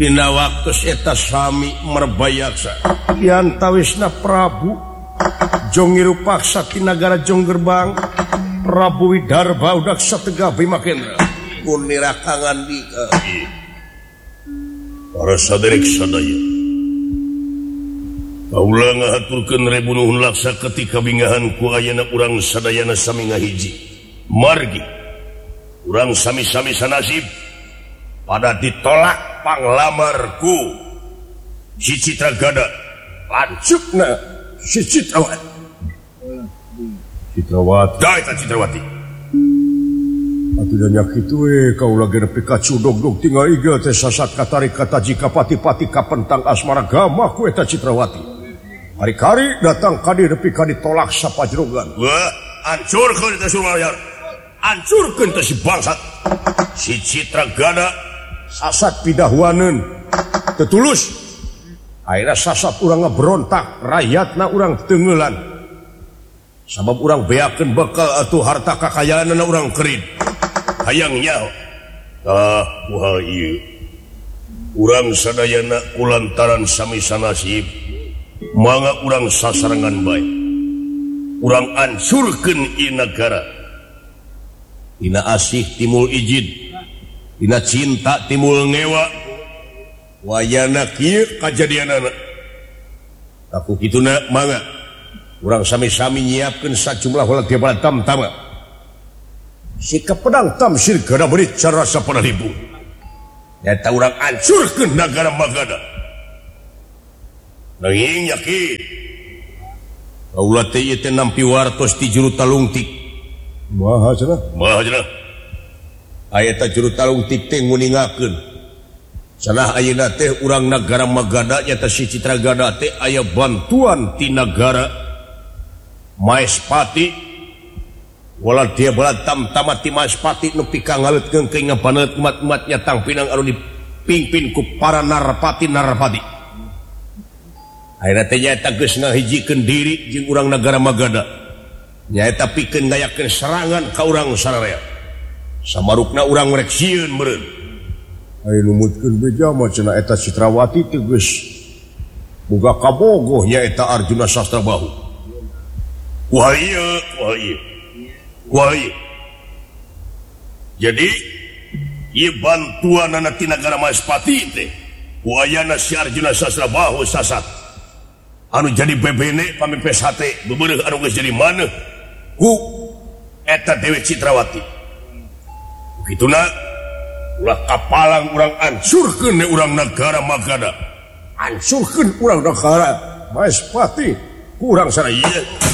dina waktu eta sami merbayaksa yantawisna Prabu Jongiru paksa ti nagara Jonggerbang Prabu Widarba udak satega Bima Kendra kunirakangan di para saderek sadaya kaula ngahaturkeun rebunuhun laksa ketika bingahan ku ayana urang sadayana sami ngahiji margi urang sami-sami sanasib pada ditolak panglamarku si Citragada lancukna si Citrawati Citrawati atuh nya kitu kaula ge nepi ka cudog-dog tinggal ieu teh sasat katari kata jika pati-pati kapentang asmara gama ku eta Citrawati hari-kari datang kadi nepi ka ditolak sapajrogan wah hancurkeun teh Sumayar hancurkeun teh si bangsat si Citragada sasat pidahwaneun tetulus akhirnya sasat urang ngeberontak rakyatna urang tenggelan sabab urang beakeun bekal atuh harta kakayaanna urang kerid hayangnya kuhal ieu urang sadayana kulantaran sami sanasib mangga urang sasarangan bae urang ancurkeun ieu nagara dina asih timul ijid dina cinta timul ngewa wayana kieu kajadianana aku kituna mangga urang sami-sami nyiapkeun sajumlah ulah tiap tam-tama si pedang tamsir gada beri cara sapana ribu nyata urang ancurkeun nagara Magadha nanging yakin kaula teh ieu teh nampi wartos ti juru talungtik maha cenah aya ta juru talungtik teh nguningakeun cenah ayeuna teh urang nagara Magadha nyata si Citragada teh aya bantuan ti nagara Maespati wala dia bala tam-tamat ti Maespati nu pika ngaleutkeun ke ngapaneut umat-umat nyatang pinang anu dipimpin ku para narpati ayeuna teh nyaeta geus ngahijikeun diri jeung urang nagara Magadha nyaeta pikeun ngayakeun serangan ka urang sararea samarukna urang rek sieun meureun aya numutkeun beja mah cenah eta Citrawati teh geus boga kabogoh nyaeta Arjuna Sastrabahu wahai jadi ieu bantuan anak ti nagara Maespati teh wayana si Arjuna Sastrabahu sasat anu jadi bebene pamipes hate bebeureuh anu geus jadi maneh ku eta Dewi Citrawati kituna ulah kapalang urang ancurkeun urang nagara Magadha ancurkeun urang nagara Maespati kurang sana ieu